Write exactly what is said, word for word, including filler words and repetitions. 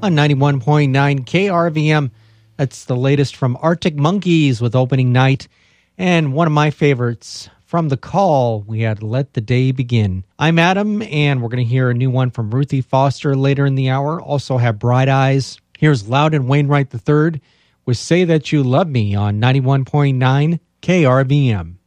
on ninety-one point nine K R V M. That's the latest from Arctic Monkeys with Opening Night. And one of my favorites from The Call, we had Let the Day Begin. I'm Adam, and we're going to hear a new one from Ruthie Foster later in the hour. Also have Bright Eyes. Here's Loudon Wainwright the third with Say That You Love Me on ninety-one point nine K R V M.